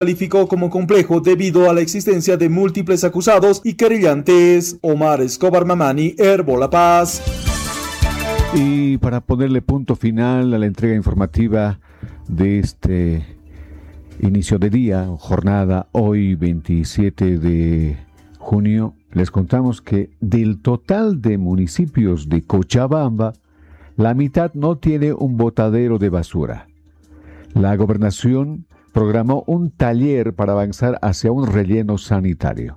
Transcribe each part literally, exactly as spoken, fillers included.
calificó como complejo debido a la existencia de múltiples acusados y querellantes. Omar Escobar Mamani, Herbo La Paz. Y para ponerle punto final a la entrega informativa de este inicio de día, jornada hoy veintisiete de junio, les contamos que del total de municipios de Cochabamba, la mitad no tiene un botadero de basura. La gobernación programó un taller para avanzar hacia un relleno sanitario.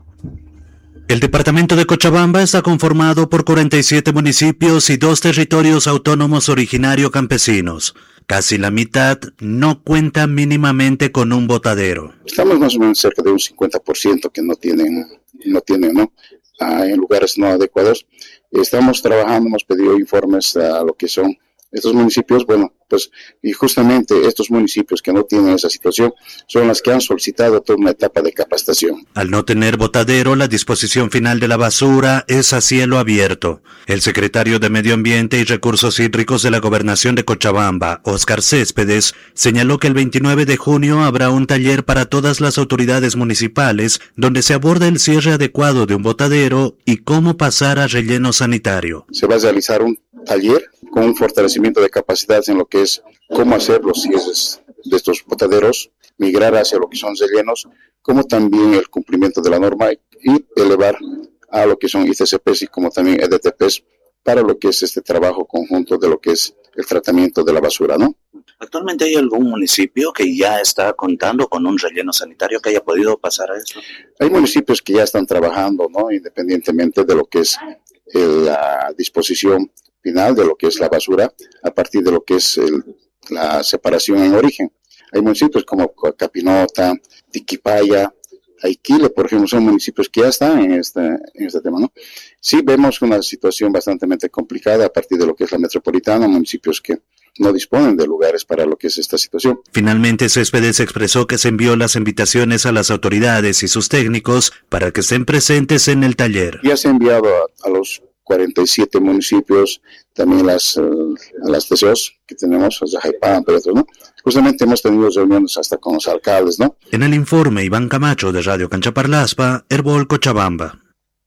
El departamento de Cochabamba está conformado por cuarenta y siete municipios y dos territorios autónomos originario campesinos. Casi la mitad no cuenta mínimamente con un botadero. Estamos más o menos cerca de un cincuenta por ciento que no tienen, no tienen, ¿no? Ah, en lugares no adecuados. Estamos trabajando, hemos pedido informes a lo que son estos municipios, bueno, pues, y justamente estos municipios que no tienen esa situación son las que han solicitado toda una etapa de capacitación. Al no tener botadero, la disposición final de la basura es a cielo abierto. El secretario de Medio Ambiente y Recursos Hídricos de la Gobernación de Cochabamba, Óscar Céspedes, señaló que el veintinueve de junio habrá un taller para todas las autoridades municipales donde se aborda el cierre adecuado de un botadero y cómo pasar a relleno sanitario. Se va a realizar un taller con un fortalecimiento de capacidades en lo que es cómo hacer los cierres de estos botaderos, migrar hacia lo que son rellenos, como también el cumplimiento de la norma y elevar a lo que son I C C Ps y como también E D T Ps para lo que es este trabajo conjunto de lo que es el tratamiento de la basura, ¿no? ¿Actualmente hay algún municipio que ya está contando con un relleno sanitario que haya podido pasar a eso? Hay municipios que ya están trabajando, ¿no? Independientemente de lo que es el, la disposición final de lo que es la basura a partir de lo que es el, la separación en origen. Hay municipios como Capinota, Tiquipaya, Aiquile, por ejemplo, son municipios que ya están en este, en este tema, ¿no? Sí vemos una situación bastante complicada a partir de lo que es la metropolitana, municipios que no disponen de lugares para lo que es esta situación. Finalmente, Céspedes expresó que se envió las invitaciones a las autoridades y sus técnicos para que estén presentes en el taller. Ya se ha enviado a, a los cuarenta y siete municipios, también las, uh, las T C Os que tenemos, las de Jaipán, pero otros, ¿no? Justamente hemos tenido reuniones hasta con los alcaldes, ¿no? En el informe, Iván Camacho de Radio Canchaparlaspa, Herbol Cochabamba.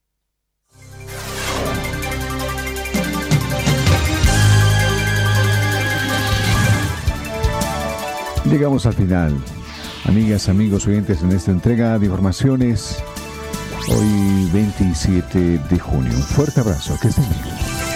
Llegamos al final. Amigas, amigos, oyentes, en esta entrega de informaciones, hoy veintisiete de junio. Un fuerte abrazo, que estén bien.